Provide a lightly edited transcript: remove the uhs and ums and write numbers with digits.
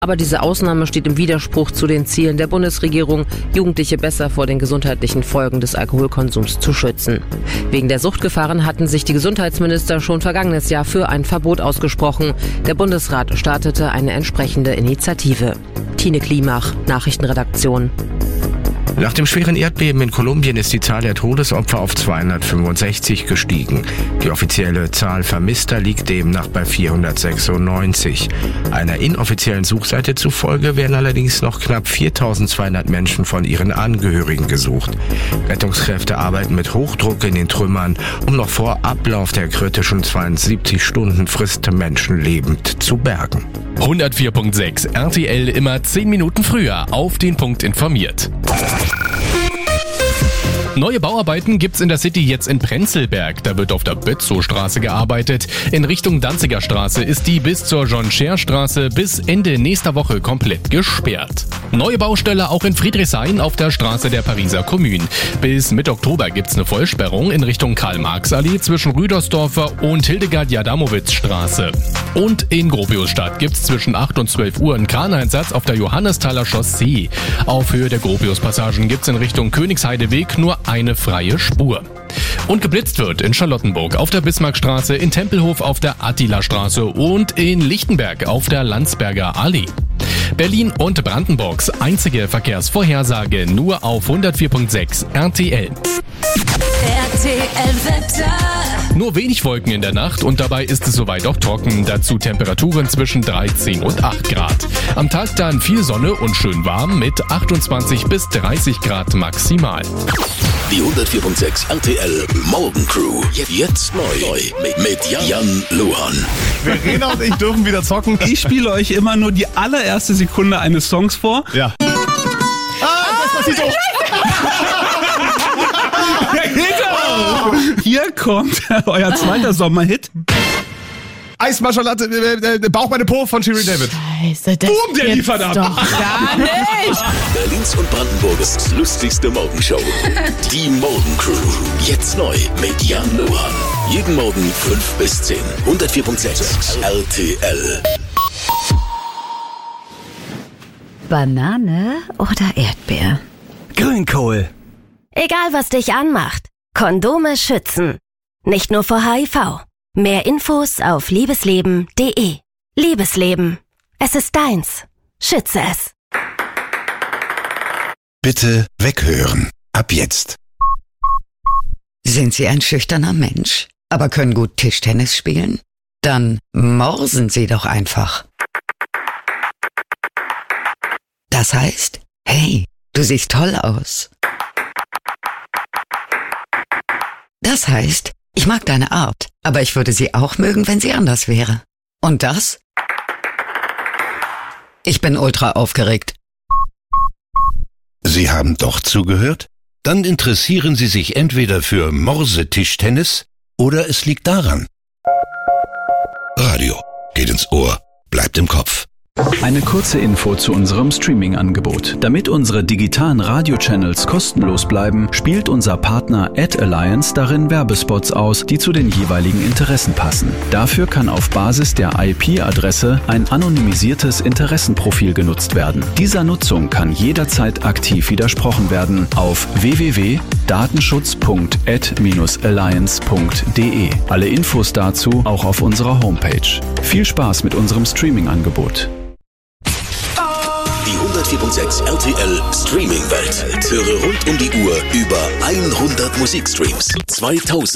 Aber diese Ausnahme steht im Widerspruch zu den Zielen der Bundesregierung, Jugendliche besser vor den gesundheitlichen Folgen des Alkoholkonsums zu schützen. Wegen der Suchtgefahren hatten sich die Gesundheitsminister schon vergangenes Jahr für ein Verbot ausgesprochen. Der Bundesrat startete eine entsprechende Initiative. Tine Klimach, Nachrichtenredaktion. Nach dem schweren Erdbeben in Kolumbien ist die Zahl der Todesopfer auf 265 gestiegen. Die offizielle Zahl Vermisster liegt demnach bei 496. Einer inoffiziellen Suchseite zufolge werden allerdings noch knapp 4.200 Menschen von ihren Angehörigen gesucht. Rettungskräfte arbeiten mit Hochdruck in den Trümmern, um noch vor Ablauf der kritischen 72 Stunden Frist Menschen lebend zu bergen. 104.6 RTL immer 10 Minuten früher auf den Punkt informiert. Neue Bauarbeiten gibt's in der City jetzt in Prenzlberg. Da wird auf der Bötzow-Straße gearbeitet. In Richtung Danziger Straße ist die bis zur John-Scher-Straße bis Ende nächster Woche komplett gesperrt. Neue Baustelle auch in Friedrichshain auf der Straße der Pariser Kommune. Bis Mitte Oktober gibt's eine Vollsperrung in Richtung Karl-Marx-Allee zwischen Rüdersdorfer und Hildegard-Jadamowitz-Straße. Und in Gropiusstadt gibt's zwischen 8 und 12 Uhr einen Kraneinsatz auf der Johannesthaler Chaussee. Auf Höhe der Gropiuspassagen gibt's in Richtung Königsheideweg nur eine freie Spur. Und geblitzt wird in Charlottenburg auf der Bismarckstraße, in Tempelhof auf der Attilastraße und in Lichtenberg auf der Landsberger Allee. Berlin und Brandenburgs einzige Verkehrsvorhersage nur auf 104.6 RTL. RTL-Wetter. Nur wenig Wolken in der Nacht und dabei ist es soweit auch trocken. Dazu Temperaturen zwischen 13 und 8 Grad. Am Tag dann viel Sonne und schön warm mit 28 bis 30 Grad maximal. Die 104.6 RTL Morgencrew. Jetzt neu mit Jan Luhan. Verena und ich dürfen wieder zocken. Ich spiele euch immer nur die allererste Sekunde eines Songs vor. Ja. Das ist so. Hier kommt euer zweiter Sommerhit. Eismarschalatte, Bauch meine Po von Shirin David. Scheiße, das Boom, der gibt's liefert ab. doch gar nicht. Berlins und Brandenburgs lustigste Morgenshow. Die Morgencrew. Jetzt neu mit Jan Luhan. Jeden Morgen 5 bis 10. 104.6 RTL. Banane oder Erdbeer? Grünkohl. Egal, was dich anmacht. Kondome schützen. Nicht nur vor HIV. Mehr Infos auf liebesleben.de. Liebesleben. Es ist deins. Schütze es. Bitte weghören. Ab jetzt. Sind Sie ein schüchterner Mensch, aber können gut Tischtennis spielen? Dann morsen Sie doch einfach. Das heißt, hey, du siehst toll aus. Das heißt, ich mag deine Art, aber ich würde sie auch mögen, wenn sie anders wäre. Und das? Ich bin ultra aufgeregt. Sie haben doch zugehört? Dann interessieren Sie sich entweder für Morsetischtennis oder es liegt daran. Radio geht ins Ohr, bleibt im Kopf. Eine kurze Info zu unserem Streaming-Angebot. Damit unsere digitalen Radio-Channels kostenlos bleiben, spielt unser Partner @Alliance darin Werbespots aus, die zu den jeweiligen Interessen passen. Dafür kann auf Basis der IP-Adresse ein anonymisiertes Interessenprofil genutzt werden. Dieser Nutzung kann jederzeit aktiv widersprochen werden auf www.datenschutz.ad-alliance.de. Alle Infos dazu auch auf unserer Homepage. Viel Spaß mit unserem Streaming-Angebot. Die 104.6 RTL Streaming-Welt. Höre rund um die Uhr über 100 Musikstreams. 2000